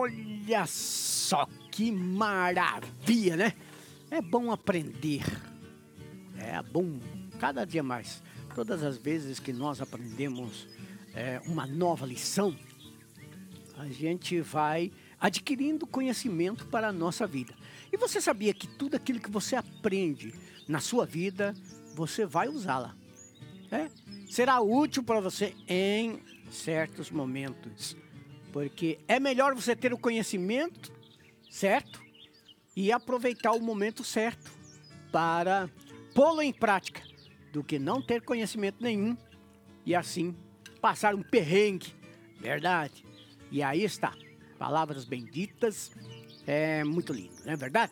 Olha só que maravilha, né? É bom aprender. É bom cada dia mais. Todas as vezes que nós aprendemos uma nova lição, a gente vai adquirindo conhecimento para a nossa vida. E você sabia que tudo aquilo que você aprende na sua vida, você vai usá-la, né? Será útil para você em certos momentos. Porque é melhor você ter o conhecimento certo e aproveitar o momento certo para pô-lo em prática, do que não ter conhecimento nenhum e assim passar um perrengue, verdade? E aí está, palavras benditas, é muito lindo, não é verdade?